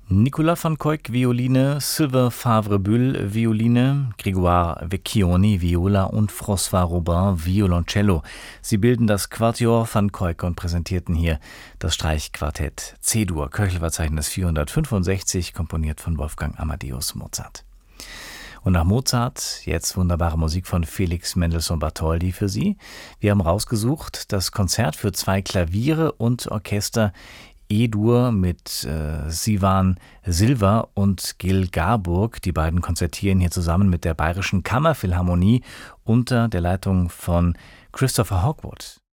Nicolas van Cuyck Violine, Sylvain Favre-Bull Violine, Grégoire Vecchioni Viola und François Robin Violoncello. Sie bilden das Quatuor van Cuyck und präsentierten hier das Streichquartett C-Dur, Köchelverzeichnis 465, komponiert von Wolfgang Amadeus Mozart. Und nach Mozart jetzt wunderbare Musik von Felix Mendelssohn Bartholdy für Sie. Wir haben rausgesucht das Konzert für 2 Klaviere und Orchester E-Dur mit Sivan Silva und Gil Garburg. Die beiden konzertieren hier zusammen mit der Bayerischen Kammerphilharmonie unter der Leitung von Christopher Hogwood.